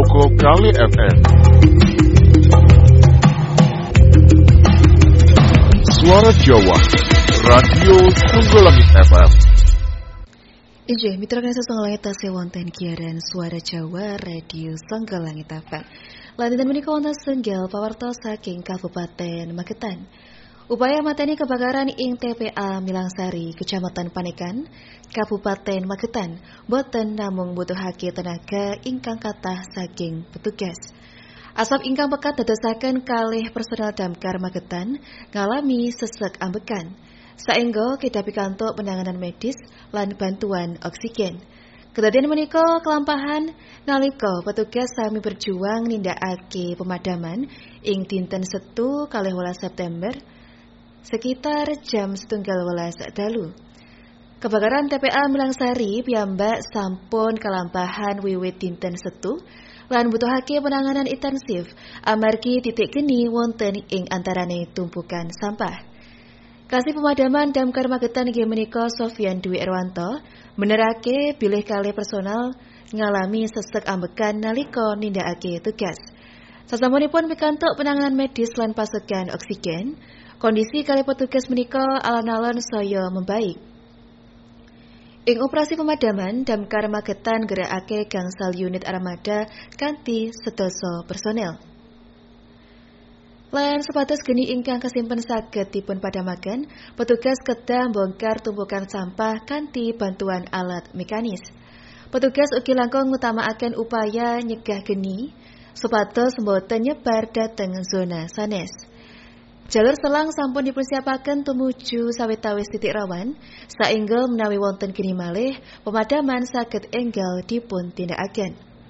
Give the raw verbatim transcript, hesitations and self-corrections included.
saka Kali F M. Suara Jawa, Radio Songgolangit F M. Injih mitra kasa songgolangit tasih wonten kiaran Suara Jawa Radio Songgolangit F M. Lan dinten menika wonten setunggal pawartos saking Kabupaten Magetan. Upaya mateni kebakaran ing T P A Milangsari, Kecamatan Panekan, Kabupaten Magetan, boten namung butuhake tenaga ingkang kathah saking petugas. Asap ingkang pekat dadosaken kalih personel damkar Magetan ngalami sesek ambekan. Saengga kedah pikantuk penanganan medis lan bantuan oksigen. Kedadian menika kelampahan nalika petugas sami berjuang nindakake pemadaman ing dinten Setu kalih welas September sekitar jam setunggal welas dalu. Kebakaran T P A Milangsari piyambak sampun kelampahan wiwit dinten Setu lan butuhake penanganan intensif amargi titik geni wonten ing antarane tumpukan sampah. Kasih pemadaman damkar Magetan inggih menika Sofyan Dwi Erwanto menerake bilih kalih personal ngalami sesek ambekan nalika nindakake tugas. Sasampunipun pikantuk penanganan medis lan pasokan oksigen, kondisi kalih petugas menika alon-alon saya membaik. Ing operasi pemadaman, damkar Magetan gerakake gangsal unit armada kanthi sedasa personel. Lan sepatus geni ingkang kasimpen saged dipun padamaken, petugas kedah mbongkar tumpukan sampah kanthi bantuan alat mekanis. Petugas ugi langkung ngutamakaken upaya nyegah geni supados mboten nyebar dhateng zona sanes. Jalur selang sampun dipersiapaken tumuju sawetawis titik rawan, saengga menawi wonten geni malih pemadaman saged enggal dipun tindakaken.